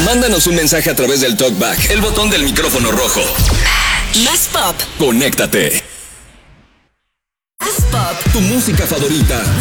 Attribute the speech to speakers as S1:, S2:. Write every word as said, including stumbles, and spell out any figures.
S1: Mándanos un mensaje a través del TalkBack, el botón del micrófono rojo.
S2: Más pop.
S1: Conéctate.
S2: Más pop.
S1: Tu música favorita.